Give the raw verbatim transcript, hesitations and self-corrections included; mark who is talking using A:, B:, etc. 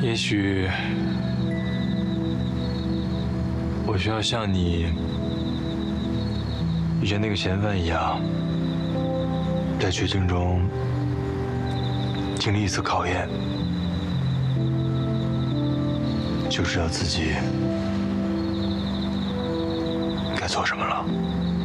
A: 也许我需要像你遇见那个嫌犯一样，在绝境中经历一次考验，就知道自己该做什么了。